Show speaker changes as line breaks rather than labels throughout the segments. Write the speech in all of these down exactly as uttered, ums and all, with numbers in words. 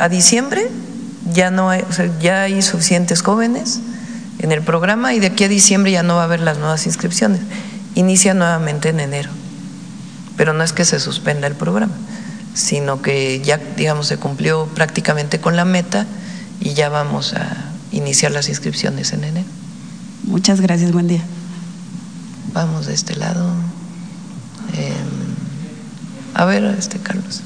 a diciembre ya no hay, o sea, ya hay suficientes jóvenes en el programa y de aquí a diciembre ya no va a haber las nuevas inscripciones. Inicia nuevamente en enero, pero no es que se suspenda el programa, sino que ya, digamos, se cumplió prácticamente con la meta y ya vamos a iniciar las inscripciones en enero.
Muchas gracias, buen día.
Vamos de este lado. Eh, a ver, este Carlos.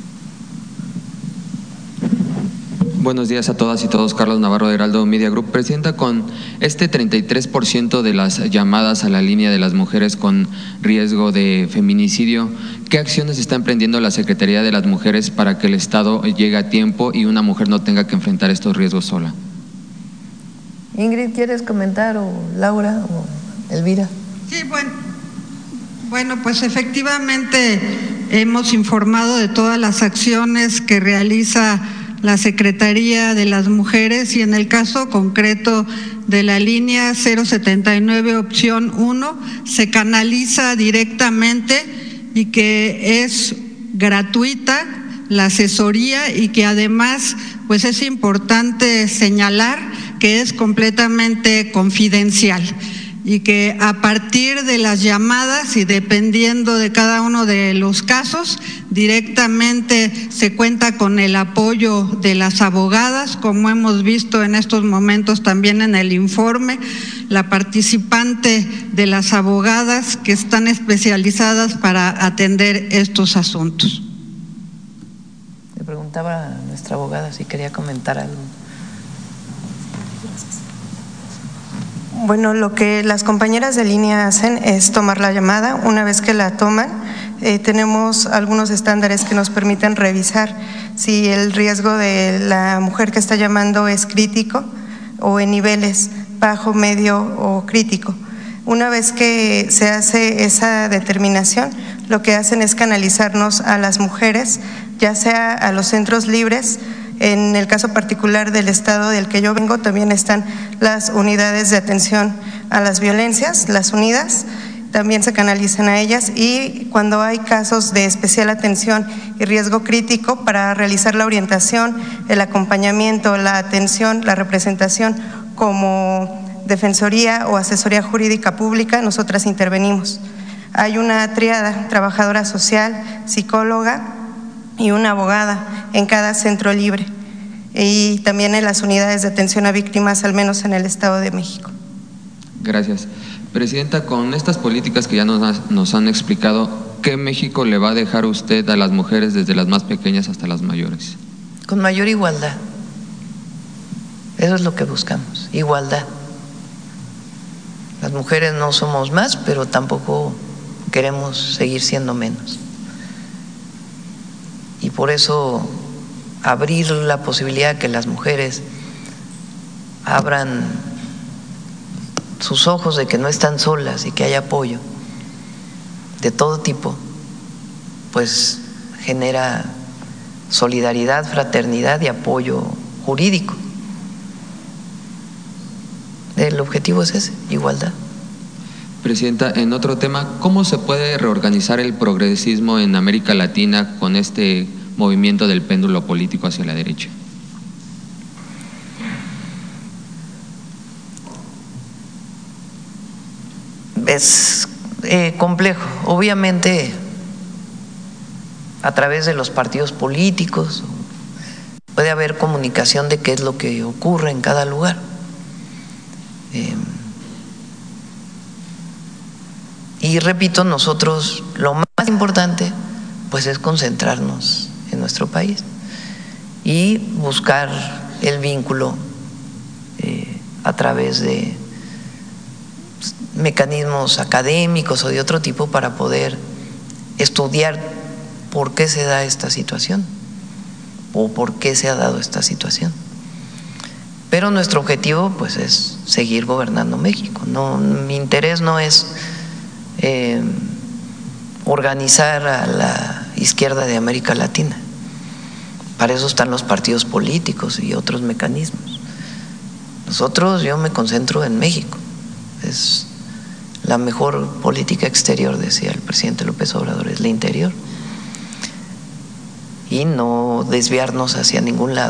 Buenos días a todas y todos. Carlos Navarro de Heraldo Media Group. Presidenta, con este treinta y tres por ciento de las llamadas a la línea de las mujeres con riesgo de feminicidio, ¿qué acciones está emprendiendo la Secretaría de las Mujeres para que el Estado llegue a tiempo y una mujer no tenga que enfrentar estos riesgos sola?
Ingrid, ¿quieres comentar? O Laura o Elvira.
Sí, bueno, bueno, pues efectivamente hemos informado de todas las acciones que realiza la Secretaría de las Mujeres y en el caso concreto de la línea cero setenta y nueve opción uno se canaliza directamente y que es gratuita la asesoría y que además pues es importante señalar que es completamente confidencial y que a partir de las llamadas y dependiendo de cada uno de los casos, directamente se cuenta con el apoyo de las abogadas, como hemos visto en estos momentos también en el informe, la participante de las abogadas que están especializadas para atender estos asuntos.
Le preguntaba a nuestra abogada si quería comentar algo.
Bueno, lo que las compañeras de línea hacen es tomar la llamada. Una vez que la toman, eh, tenemos algunos estándares que nos permiten revisar si el riesgo de la mujer que está llamando es crítico o en niveles bajo, medio o crítico. Una vez que se hace esa determinación, lo que hacen es canalizarnos a las mujeres, ya sea a los centros libres. En el caso particular del estado del que yo vengo, también están las unidades de atención a las violencias, las unidas, también se canalizan a ellas y cuando hay casos de especial atención y riesgo crítico para realizar la orientación, el acompañamiento, la atención, la representación como defensoría o asesoría jurídica pública, nosotras intervenimos. Hay una triada, trabajadora social, psicóloga y una abogada en cada centro libre y también en las unidades de atención a víctimas, al menos en el Estado de México.
Gracias. Presidenta, con estas políticas que ya nos, nos han explicado, ¿qué México le va a dejar usted a las mujeres desde las más pequeñas hasta las mayores?
Con mayor igualdad. Eso es lo que buscamos, igualdad. Las mujeres no somos más, pero tampoco queremos seguir siendo menos. Y por eso abrir la posibilidad que las mujeres abran sus ojos de que no están solas y que hay apoyo de todo tipo, pues genera solidaridad, fraternidad y apoyo jurídico. El objetivo es ese, igualdad.
Presidenta, en otro tema, ¿cómo se puede reorganizar el progresismo en América Latina con este movimiento del péndulo político hacia la derecha?
Es eh, complejo. Obviamente, a través de los partidos políticos puede haber comunicación de qué es lo que ocurre en cada lugar. Eh, y repito, nosotros lo más importante pues es concentrarnos en nuestro país y buscar el vínculo eh, a través de mecanismos académicos o de otro tipo para poder estudiar por qué se da esta situación o por qué se ha dado esta situación. Pero nuestro objetivo pues es seguir gobernando México. No, mi interés no es eh, organizar a la izquierda de América Latina. Para eso están los partidos políticos y otros mecanismos. Nosotros, yo me concentro en México. Es la mejor política exterior, decía el presidente López Obrador, es la interior. Y no desviarnos hacia ningún lado.